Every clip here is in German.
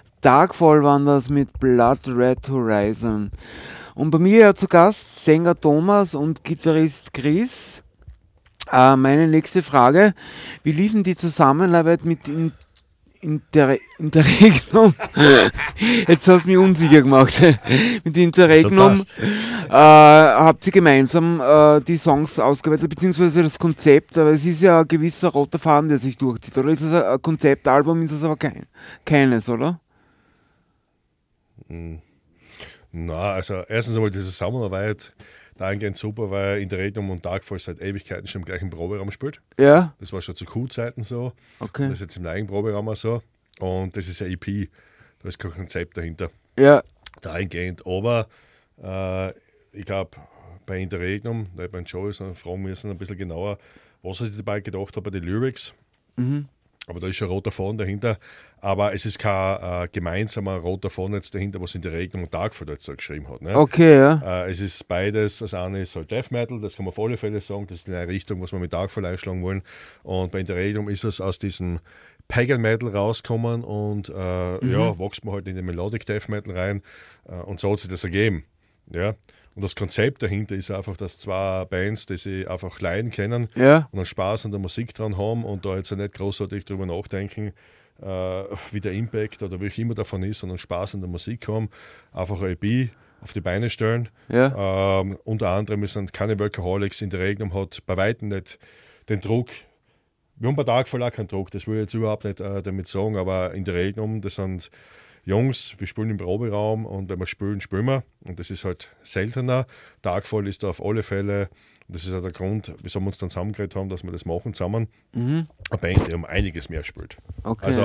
Darkfall waren das mit Blood Red Horizon. Und bei mir ja zu Gast Sänger Thomas und Gitarrist Chris. Meine nächste Frage, wie liefen die Zusammenarbeit mit Interregnum? Jetzt hast du mich unsicher gemacht. Mit Interregnum habt ihr gemeinsam die Songs ausgearbeitet, beziehungsweise das Konzept, aber es ist ja ein gewisser roter Faden, der sich durchzieht, oder? Ist das ein Konzeptalbum, ist das aber keines, oder? Na, also erstens einmal die Zusammenarbeit dahingehend super, weil Interregnum und Darkfall seit Ewigkeiten schon im gleichen Proberaum spielt. Ja. Das war schon zu Q-Zeiten so. Okay. Das ist jetzt im gleichen Proberaum auch so. Und das ist ein EP. Da ist kein Konzept dahinter. Ja. Dahingehend. Aber ich glaube, bei Interregnum, da habe ich bei Joey fragen müssen, ein bisschen genauer, was ich dabei gedacht habe bei den Lyrics. Aber da ist schon ein roter Faden dahinter. Aber es ist kein gemeinsamer roter Faden jetzt dahinter, was Interregnum und Darkfall jetzt so geschrieben hat. Ne? Okay, ja. Es ist beides. Das eine ist halt Death Metal, das kann man auf alle Fälle sagen. Das ist in eine Richtung, was wir mit Darkfall einschlagen wollen. Und bei Interregnum ist es aus diesem Pagan Metal rauskommen und wächst man halt in den Melodic Death Metal rein. Und so hat sich das ergeben. Ja. Und das Konzept dahinter ist einfach, dass zwei Bands, die sich einfach leiden können und einen Spaß an der Musik dran haben und da jetzt nicht großartig drüber nachdenken, wie der Impact oder wie immer davon ist, sondern Spaß an der Musik haben, einfach ein EP auf die Beine stellen. Ja. Unter anderem sind keine Workaholics. Interregnum hat bei weitem nicht den Druck. Wir haben bei Darkfall auch keinen Druck, das will ich jetzt überhaupt nicht damit sagen, aber Interregnum, das sind Jungs, wir spielen im Proberaum und wenn wir spielen, spielen wir. Und das ist halt seltener. Darkfall ist da auf alle Fälle, und das ist auch der Grund, wieso wir uns dann zusammengeredet haben, dass wir das machen zusammen. Eine Band, die um einiges mehr spielt. Okay, also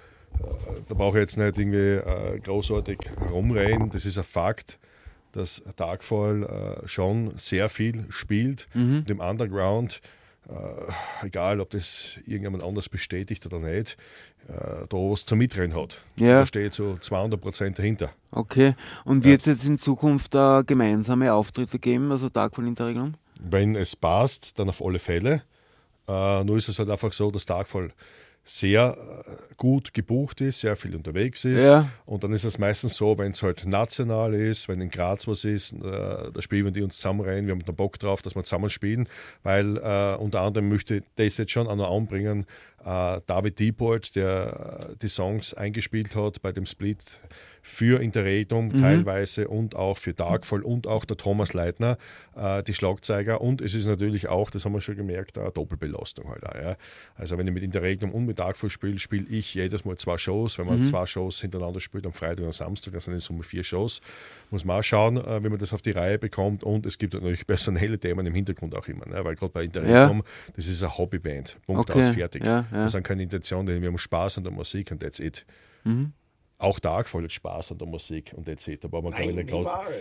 da brauche ich jetzt nicht irgendwie großartig herumreden. Das ist ein Fakt, dass Darkfall schon sehr viel spielt. Und im Underground, egal ob das irgendjemand anders bestätigt oder nicht, da was zum Mitreden hat. Ja. Da steht so 200% dahinter. Okay. Und wird es jetzt in Zukunft gemeinsame Auftritte geben, also Darkfall Interregnum? Wenn es passt, dann auf alle Fälle. Nur ist es halt einfach so, dass Darkfall sehr gut gebucht ist, sehr viel unterwegs ist. Ja. Und dann ist es meistens so, wenn es halt national ist, wenn in Graz was ist, da spielen wir die uns zusammenrennen, wir haben da Bock drauf, dass wir zusammen spielen, weil unter anderem möchte ich das jetzt schon auch noch anbringen, David Diebold, der die Songs eingespielt hat bei dem Split für Interregnum teilweise und auch für Darkfall und auch der Thomas Leitner, die Schlagzeuger. Und es ist natürlich auch, das haben wir schon gemerkt, eine Doppelbelastung halt auch. Ja. Also wenn ich mit Interregnum und mit Darkfall spiele ich jedes Mal 2 Shows. Wenn man 2 Shows hintereinander spielt, am Freitag und am Samstag, das sind in Summe 4 Shows. Muss man auch schauen, wie man das auf die Reihe bekommt. Und es gibt natürlich personelle Themen im Hintergrund auch immer. Ne? Weil gerade bei Interregnum, das ist eine Hobbyband. Punkt aus, fertig. Ja. Wir sind keine Intention, wir haben Spaß an der Musik und that's it. Auch Darkfall hat Spaß an der Musik und that's it. Aber man kann nicht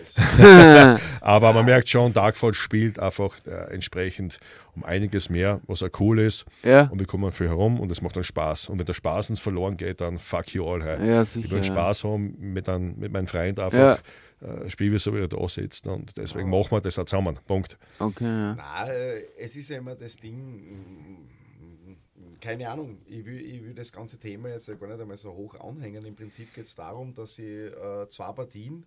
aber man merkt schon, Darkfall spielt einfach entsprechend um einiges mehr, was auch cool ist. Ja. Und wir kommen viel herum und es macht dann Spaß. Und wenn der Spaß uns verloren geht, dann fuck you all. Hey. Ja, sicher, ich will Spaß haben mit meinem Freund einfach. Spielen wir so, wie er da sitzt und deswegen machen wir das auch zusammen. Punkt. Okay, ja. Nein, es ist ja immer das Ding, keine Ahnung, ich will das ganze Thema jetzt ja gar nicht einmal so hoch anhängen. Im Prinzip geht es darum, dass sie 2 Partien,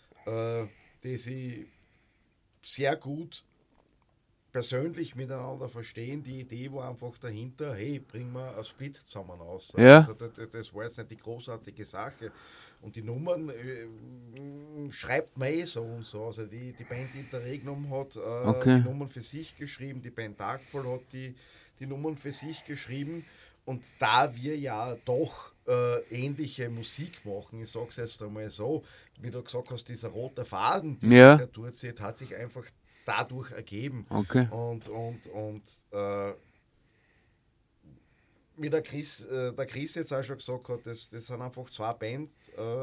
die sie sehr gut persönlich miteinander verstehen. Die Idee war einfach dahinter, hey, bringen wir ein Split zusammen aus. Ja. Also das war jetzt nicht die großartige Sache. Und die Nummern schreibt man eh so und so. Also die Band Interregnum hat die Nummern für sich geschrieben, die Band Darkfall hat die Nummern für sich geschrieben. Und da wir ja doch ähnliche Musik machen, ich sage es jetzt einmal so, wie du gesagt hast, dieser rote Faden, der sich da durchzieht, hat sich einfach dadurch ergeben. Okay. Und wie der Chris jetzt auch schon gesagt hat, das sind einfach 2 Bands,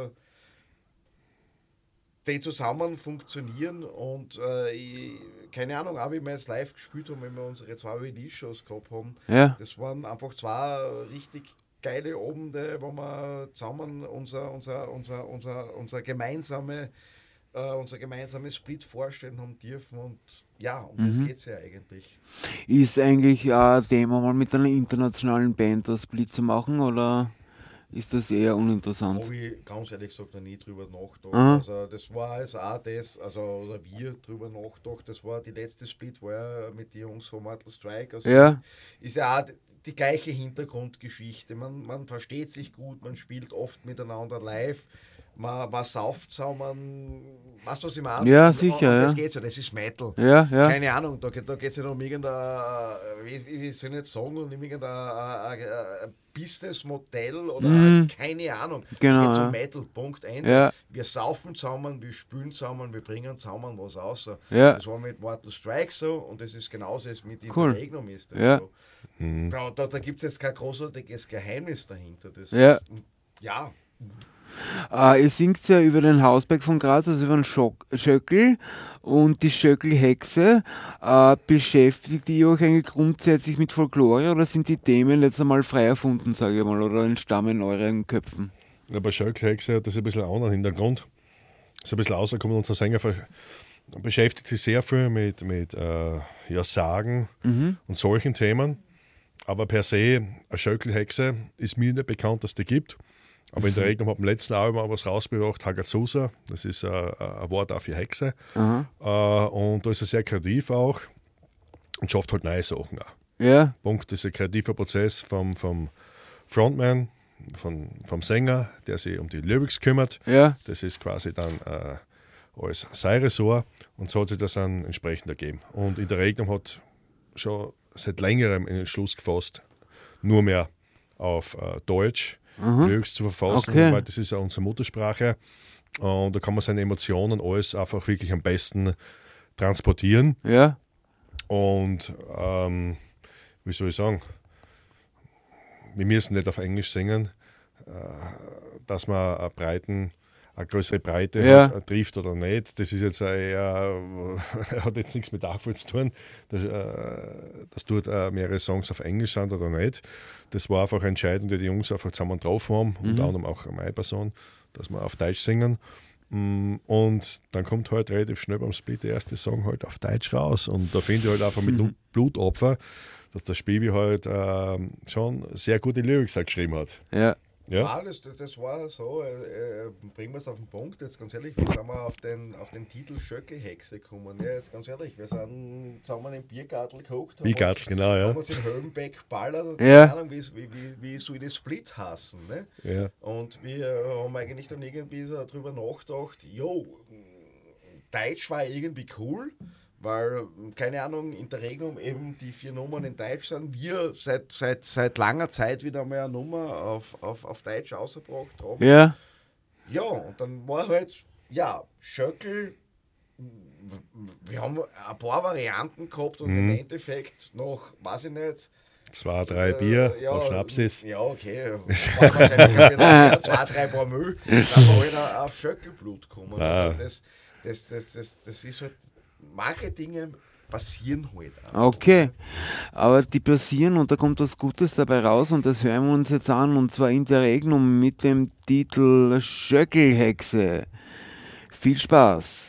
die zusammen funktionieren und keine Ahnung, auch wie wir jetzt live gespielt haben, wenn wir unsere 2 Release-Shows gehabt haben, das waren einfach 2 richtig geile Abende, wo wir zusammen unser gemeinsames Split vorstellen haben dürfen und ja, um das geht es ja eigentlich. Ist eigentlich ein Thema, mal mit einer internationalen Band das Split zu machen oder ist das eher uninteressant? Habe ich ganz ehrlich gesagt noch nie drüber nachgedacht. Aha. Also das war also auch das, also oder wir drüber nachgedacht, das war die letzte Split, war ja mit den Jungs von Mortal Strike. Also Ja. ist ja auch die gleiche Hintergrundgeschichte. Man versteht sich gut, man spielt oft miteinander live, man sauft zusammen, weißt du, was ich meine? Ja, sicher, Und das ja. geht so, das ist Metal. Ja, ja. Keine Ahnung, da geht es nicht um irgendein, wie soll ich nicht sagen, um irgendein Businessmodell oder keine Ahnung. Genau, Geht ja. um Metal, Punkt, Ende. Ja. Wir saufen zusammen, wir spielen zusammen, wir bringen zusammen was raus. Ja. Das war mit Mortal Strike so und das ist genauso jetzt mit Cool. Interregnum ist das Ja. so. Da gibt es jetzt kein großartiges Geheimnis dahinter. Das, Ja. Ja. Ihr singt ja über den Hausberg von Graz, also über den Schöckl und die Schöckl-Hexe. Beschäftigt ihr euch eigentlich grundsätzlich mit Folklore oder sind die Themen jetzt einmal frei erfunden, sage ich mal, oder entstammen in euren Köpfen? Ja, bei Schöckl-Hexe hat das ein bisschen einen anderen Hintergrund. Ist ein bisschen rausgekommen, unser Sänger beschäftigt sich sehr viel mit Sagen und solchen Themen. Aber per se, eine Schöckl-Hexe ist mir nicht bekannt, dass die gibt. Aber in der Regnum hat im letzten Album auch was rausgebracht, Hagazusa, das ist ein Wort auch für Hexe. Und da ist er sehr kreativ auch und schafft halt neue Sachen auch. Ja, Punkt, das ist ein kreativer Prozess vom Frontman, vom Sänger, der sich um die Lyrics kümmert. ja, Das ist quasi dann alles sein Ressort und so hat sich das dann entsprechend ergeben. Und in der Regnum hat schon seit längerem einen Entschluss gefasst, nur mehr auf Deutsch Lyrics zu verfassen, Okay. weil das ist ja unsere Muttersprache und da kann man seine Emotionen alles einfach wirklich am besten transportieren ja, und wie soll ich sagen, wir müssen nicht auf Englisch singen, dass man eine größere Breite Ja. trifft oder nicht. Das ist jetzt eher, hat jetzt nichts mit Nachvoll zu tun, dass dort mehrere Songs auf Englisch sind oder nicht. Das war einfach eine Entscheidung, die Jungs einfach zusammen drauf haben, unter anderem auch meine Person, dass wir auf Deutsch singen. Und dann kommt halt relativ schnell beim Split der erste Song halt auf Deutsch raus. Und da finde ich halt einfach mit Blutopfer, dass der Spivi halt schon sehr gute Lyrics auch geschrieben hat. ja. Ja? Das war so, bringen wir es auf den Punkt, jetzt ganz ehrlich, wie sind wir auf den Titel Schöckl-Hexe gekommen? Ja, jetzt ganz ehrlich, wir sind zusammen im Biergartel geguckt, Biergartel, genau, ja. haben uns in Höllenbeck ballert und Ja. keine Ahnung, wie soll ich das Split hassen, ne? Ja. Und wir haben eigentlich dann irgendwie so darüber nachgedacht, Deutsch war irgendwie cool, weil, keine Ahnung, Interregnum eben die 4 Nummern in Deutsch sind. Wir seit langer Zeit wieder mal eine Nummer auf Deutsch ausgebracht haben. Ja, Ja, und dann war halt, Schöckl, wir haben ein paar Varianten gehabt und im Endeffekt noch, weiß ich nicht, 2, 3 Bier, was Schnaps ist. Ja, okay. War wahrscheinlich wieder 2, 3 Paar Müll. Dann war halt auf Schöckelblut gekommen. Ah. Also das ist halt, manche Dinge passieren halt auch. okay. Aber die passieren und da kommt was Gutes dabei raus und das hören wir uns jetzt an und zwar Interregnum mit dem Titel Schöckl-Hexe. Viel Spaß.